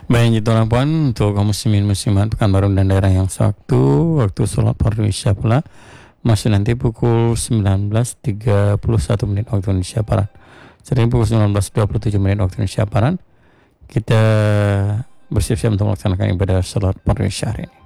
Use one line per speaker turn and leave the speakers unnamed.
Baik, itu laporan untuk kaum muslimin muslimat Pekanbaru dan daerah yang sewaktu waktu sholat fardu isya pula masih nanti pukul 19.31 waktu Indonesia Barat. Jadi pukul 19.27 waktu Indonesia Barat kita bersiap-siap untuk melaksanakan ibadah sholat fardu isya hari ini.